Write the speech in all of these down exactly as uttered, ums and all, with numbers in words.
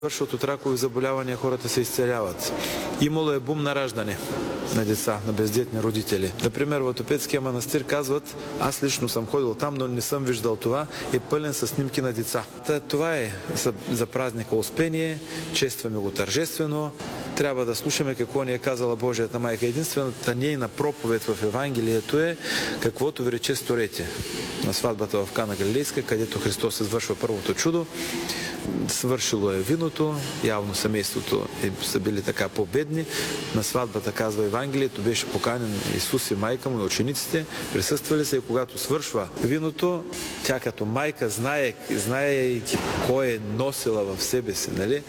Вършват от ракови заболявания, хората се изцеляват. Имало е бум на раждане на деца, на бездетни родители. Например, в Отопетския манастир казват, аз лично съм ходил там, но не съм виждал това, е пълен със снимки на деца. Това е за, за празника Успение, честваме го тържествено. Трябва да слушаме какво ни е казала Божията майка. Единствената нейна проповед в Евангелието е каквото ви рече сторете. На сватбата в Кана Галилейска, където Христос извършва първото чудо, свършило е виното, явно семейството е, са били така победни. На сватбата, казва Евангелието, беше поканен Исус и майка му и учениците, присъствали се и когато свършва виното, тя като майка, знае, знае кой е носила в себе си, нали?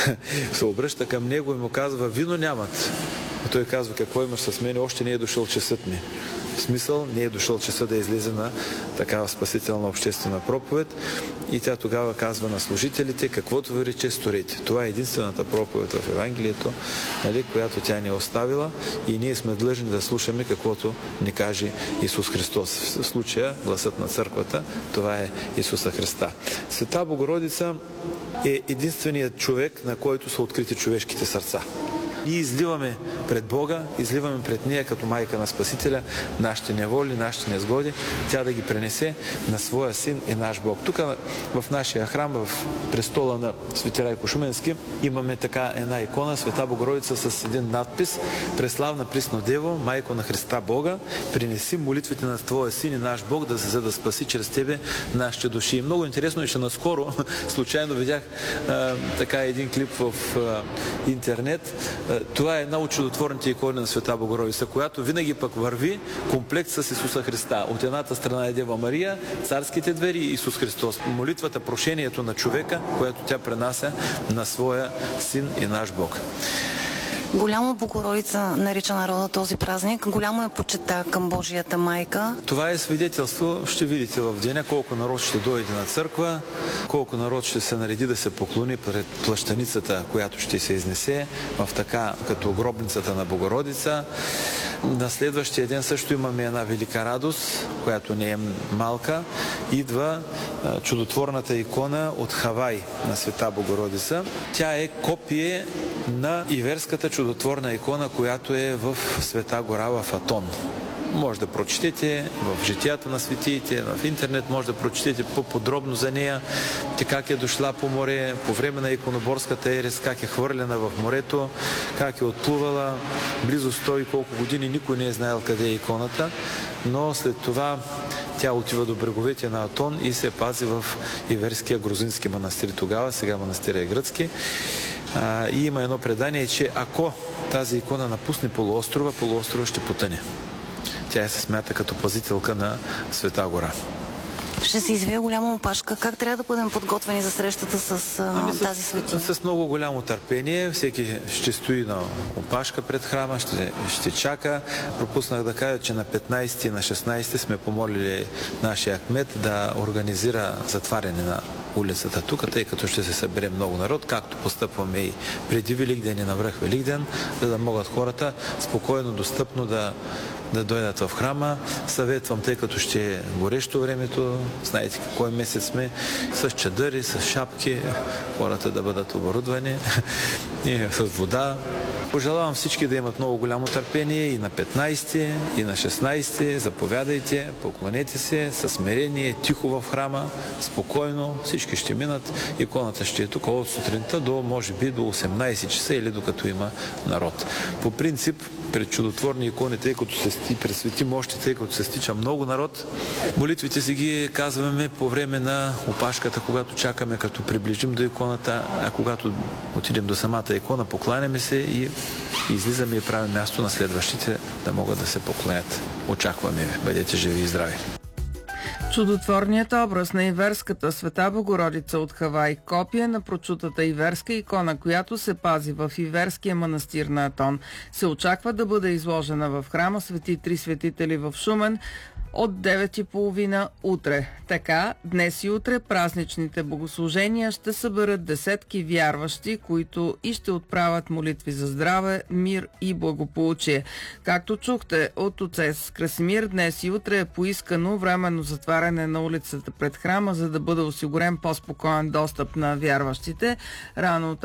се обръща към него и му казва, вино нямат. И той казва, какво имаш с мен, още не е дошъл часът ми. В смисъл, не е дошъл часа да излезе на такава спасителна обществена проповед. И тя тогава казва на служителите, каквото ви рече, сторете. Това е единствената проповед в Евангелието, нали, която тя ни е оставила и ние сме длъжни да слушаме каквото ни каже Исус Христос. В случая гласът на църквата, това е Исуса Христа. Света Богородица е единственият човек, на който са открити човешките сърца. Ние изливаме пред Бога, изливаме пред нея като майка на Спасителя нашите неволи, нашите незгоди, тя да ги пренесе на своя син и наш Бог. Тук в нашия храм, в престола на Свети Райко Шуменски, имаме така една икона, Света Богородица с един надпис: Преславна Присно Дево, майко на Христа Бога, принеси молитвите на твоя син и наш Бог, да за да спаси чрез тебе нашите души. И много интересно е, че наскоро случайно видях а, така един клип в а, интернет. Това е една от чудотворните икони на Света Богородица, която винаги пък върви комплект с Исуса Христа. От едната страна е Дева Мария, царските двери и Исус Христос. Молитвата, прошението на човека, която тя пренася на своя син и наш Бог. Голямо Богородица нарича народа този празник. Голямо е почета към Божията майка. Това е свидетелство. Ще видите в деня колко народ ще дойде на църква, колко народ ще се нареди да се поклони пред плащаницата, която ще се изнесе в така като гробницата на Богородица. На следващия ден също имаме една велика радост, която не е малка. Идва чудотворната икона от Хавай на Света Богородица. Тя е копие на иверската чудотворна икона, която е в Света гора в Атон. Може да прочетете в житията на светиите, в интернет може да прочетете по-подробно за нея, как е дошла по море, по време на иконоборската ерес, как е хвърлена в морето, как е отплувала близо сто и колко години, никой не е знаел къде е иконата, но след това тя отива до бреговете на Атон и се пази в иверския грузински манастир тогава, сега манастирът е гръцки. А, и има едно предание, че ако тази икона напусне полуострова, полуострова ще потъне. Тя се смята като пазителка на Света гора. Ще се извие голяма опашка. Как трябва да бъдем подготвени за срещата с а, ами тази светиня? С, с много голямо търпение. Всеки ще стои на опашка пред храма, ще, ще чака. Пропуснах да кажа, че на петнайсети и на шестнайсети сме помолили нашия кмет да организира затваряне на улицата тук, тъй като ще се събере много народ, както постъпваме и преди Великден и навръх Великден, за да могат хората спокойно, достъпно да да дойдат в храма. Съветвам, тъй като ще е горещо времето, знаете кой месец сме, с чадъри, с шапки, хората да бъдат оборудвани и с вода. Пожелавам всички да имат много голямо търпение и на петнайсети, и на шестнайсети. Заповядайте, поклонете се със смирение, тихо в храма, спокойно, всички ще минат. Иконата ще е тук от сутринта до, може би, до осемнайсет часа или докато има народ. По принцип, пред чудотворни икони, тъй като се сти, пред свети мощи, тъй като се стича много народ, молитвите си ги казваме по време на опашката, когато чакаме, като приближим до иконата, а когато отидем до самата икона, покланяме се и излизаме и правим място на следващите да могат да се поклонят. Очакваме ви. Бъдете живи и здрави! Чудотворният образ на иверската Света Богородица от Хавай, копия на прочутата иверска икона, която се пази в иверския манастир на Атон, се очаква да бъде изложена в храма Свети Три светители в Шумен от девет и половина утре. Така, днес и утре празничните богослужения ще съберат десетки вярващи, които и ще отправят молитви за здраве, мир и благополучие. Както чухте от отец Красимир, днес и утре е поискано временно затваряне на улицата пред храма, за да бъде осигурен по-спокоен достъп на вярващите. Рано